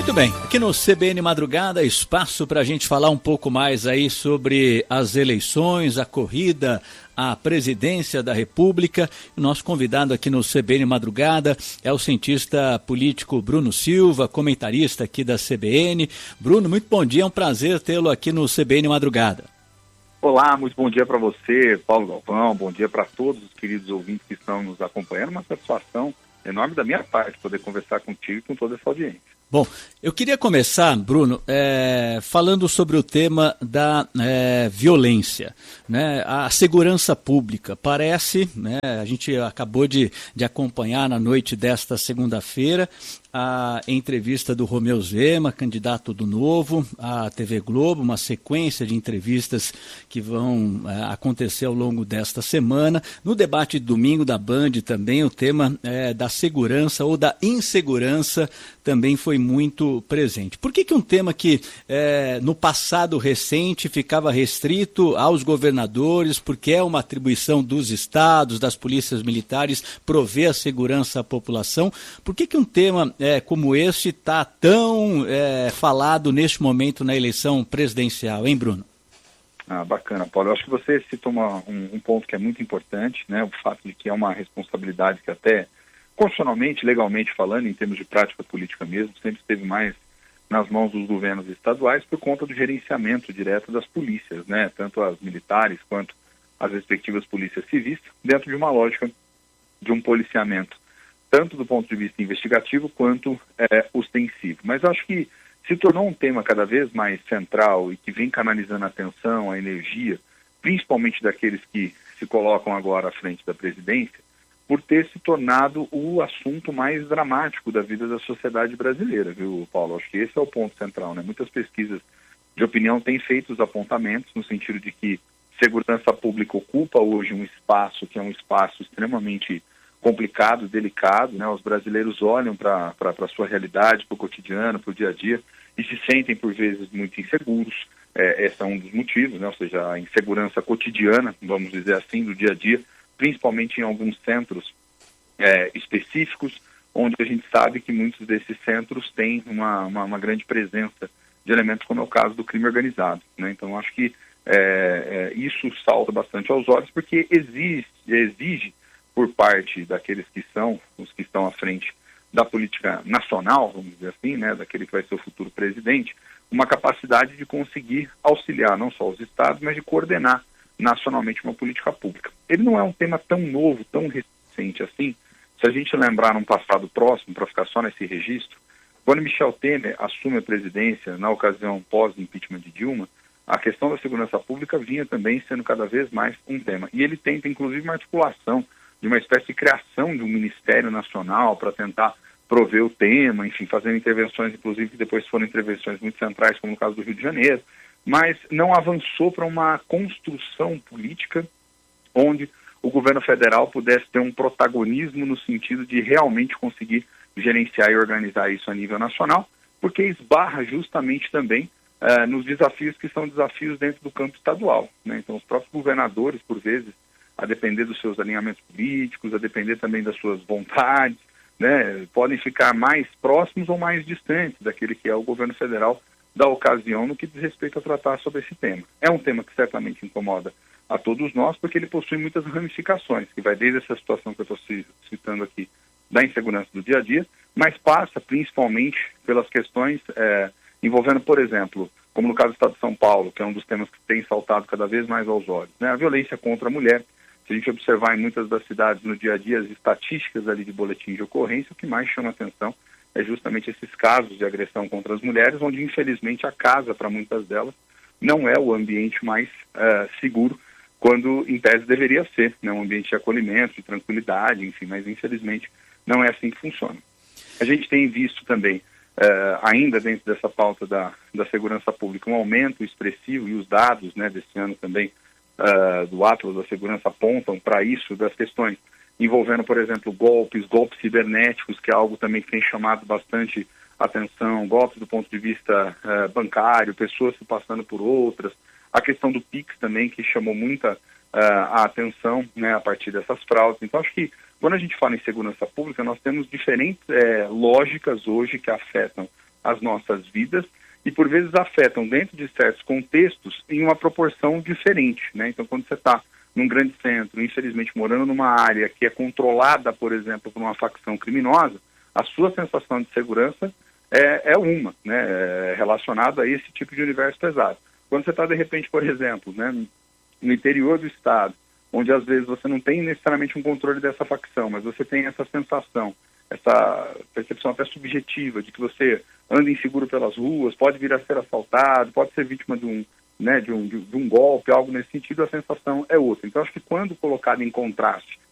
Muito bem, aqui no CBN Madrugada, espaço para a gente falar um pouco mais aí sobre as eleições, a corrida à presidência da República. O nosso convidado aqui no CBN Madrugada é o cientista político Bruno Silva, comentarista aqui da CBN. Bruno, muito bom dia, é um prazer tê-lo aqui no CBN Madrugada. Olá, muito bom dia para você, Paulo Galvão, bom dia para todos os queridos ouvintes que estão nos acompanhando. Uma satisfação enorme da minha parte poder conversar contigo e com toda essa audiência. Bom, eu queria começar, Bruno, falando sobre o tema da violência, né? A segurança pública. Parece, né, a gente acabou de acompanhar na noite desta segunda-feira a entrevista do Romeu Zema, candidato do Novo, à TV Globo, uma sequência de entrevistas que vão acontecer ao longo desta semana. No debate de domingo da Band também, o tema da segurança ou da insegurança também foi muito presente. Por que um tema que no passado recente ficava restrito aos governadores, porque é uma atribuição dos estados, das polícias militares, prover a segurança à população, por que um tema como este está tão falado neste momento na eleição presidencial, hein, Bruno? Bacana, Paulo. Eu acho que você citou um ponto que é muito importante, né? O fato de que é uma responsabilidade que até constitucionalmente, legalmente falando, em termos de prática política mesmo, sempre esteve mais nas mãos dos governos estaduais por conta do gerenciamento direto das polícias, né? Tanto as militares quanto as respectivas polícias civis, dentro de uma lógica de um policiamento, tanto do ponto de vista investigativo quanto ostensivo. Mas acho que se tornou um tema cada vez mais central e que vem canalizando a atenção, a energia, principalmente daqueles que se colocam agora à frente da presidência, por ter se tornado o assunto mais dramático da vida da sociedade brasileira, viu, Paulo? Acho que esse é o ponto central, né? Muitas pesquisas de opinião têm feito os apontamentos no sentido de que segurança pública ocupa hoje um espaço que é um espaço extremamente complicado, delicado, né? Os brasileiros olham para a sua realidade, para o cotidiano, para o dia a dia, e se sentem, por vezes, muito inseguros. Esse é um dos motivos, né? Ou seja, a insegurança cotidiana, vamos dizer assim, do dia a dia, principalmente em alguns centros específicos, onde a gente sabe que muitos desses centros têm uma grande presença de elementos, como é o caso do crime organizado, né? Então, acho que isso salta bastante aos olhos, porque exige por parte daqueles que são os que estão à frente da política nacional, vamos dizer assim, né, daquele que vai ser o futuro presidente, uma capacidade de conseguir auxiliar não só os estados, mas de coordenar nacionalmente uma política pública. Ele não é um tema tão novo, tão recente assim. Se a gente lembrar num passado próximo, para ficar só nesse registro, quando Michel Temer assume a presidência, na ocasião pós-impeachment de Dilma, a questão da segurança pública vinha também sendo cada vez mais um tema. E ele tenta, inclusive, uma articulação de uma espécie de criação de um Ministério Nacional para tentar prover o tema, enfim, fazendo intervenções, inclusive, que depois foram intervenções muito centrais, como no caso do Rio de Janeiro, mas não avançou para uma construção política onde o governo federal pudesse ter um protagonismo no sentido de realmente conseguir gerenciar e organizar isso a nível nacional, porque esbarra justamente também nos desafios que são desafios dentro do campo estadual, né? Então, os próprios governadores, por vezes, a depender dos seus alinhamentos políticos, a depender também das suas vontades, né, podem ficar mais próximos ou mais distantes daquele que é o governo federal da ocasião no que diz respeito a tratar sobre esse tema. É um tema que certamente incomoda a todos nós, porque ele possui muitas ramificações, que vai desde essa situação que eu estou citando aqui, da insegurança do dia a dia, mas passa principalmente pelas questões envolvendo, por exemplo, como no caso do Estado de São Paulo, que é um dos temas que tem saltado cada vez mais aos olhos, né, a violência contra a mulher. Se a gente observar em muitas das cidades no dia a dia as estatísticas ali de boletim de ocorrência, o que mais chama atenção é justamente esses casos de agressão contra as mulheres, onde infelizmente a casa, para muitas delas, não é o ambiente mais seguro, quando em tese deveria ser, né? Um ambiente de acolhimento, de tranquilidade, enfim, mas infelizmente não é assim que funciona. A gente tem visto também, ainda dentro dessa pauta da segurança pública, um aumento expressivo, e os dados, né, desse ano também, do Atlas da Segurança apontam para isso, das questões envolvendo, por exemplo, golpes cibernéticos, que é algo também que tem chamado bastante atenção, golpes do ponto de vista bancário, pessoas se passando por outras, a questão do Pix também, que chamou muita a atenção, né, a partir dessas fraudes. Então, acho que quando a gente fala em segurança pública, nós temos diferentes lógicas hoje que afetam as nossas vidas e, por vezes, afetam dentro de certos contextos em uma proporção diferente, né? Então, quando você está num grande centro, infelizmente morando numa área que é controlada, por exemplo, por uma facção criminosa, a sua sensação de segurança é uma, né, relacionada a esse tipo de universo pesado. Quando você está, de repente, por exemplo, né, no interior do estado, onde às vezes você não tem necessariamente um controle dessa facção, mas você tem essa sensação, essa percepção até subjetiva de que você anda inseguro pelas ruas, pode vir a ser assaltado, pode ser vítima de um golpe, algo nesse sentido, a sensação é outra. Então, acho que quando colocado em contraste